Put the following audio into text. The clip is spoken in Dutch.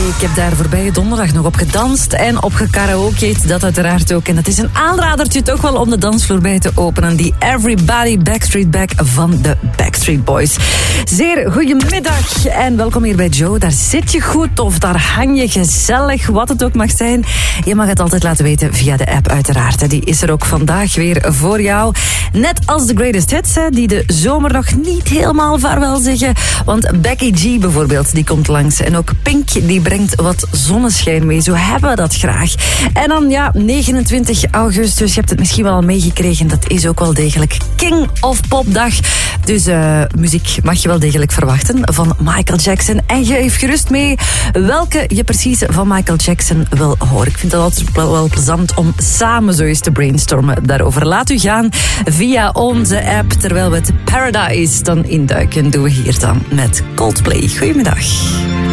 Ik heb daar voorbije donderdag nog op gedanst en op gekaraoke'd, dat uiteraard ook. En het is een aanradertje toch wel om de dansvloer bij te openen. Die Everybody Backstreet Back van de Backstreet Boys. Zeer goedemiddag en welkom hier bij Joe. Daar zit je goed of daar hang je gezellig, wat het ook mag zijn. Je mag het altijd laten weten via de app uiteraard. Die is er ook vandaag weer voor jou. Net als de Greatest Hits, die de zomer nog niet helemaal vaarwel zeggen. Want Becky G bijvoorbeeld, die komt langs. En ook Pink, die brengt wat zonneschijn mee. Zo hebben we dat graag. En dan, 29 augustus, je hebt het misschien wel al meegekregen. Dat is ook wel degelijk King of Pop dag. Dus muziek mag je wel degelijk verwachten van Michael Jackson. En geef gerust mee welke je precies van Michael Jackson wil horen. Ik vind het altijd wel plezant om samen zo eens te brainstormen daarover. Laat u gaan via onze app. Terwijl we het Paradise dan induiken, doen we hier dan met Coldplay. Goedemiddag.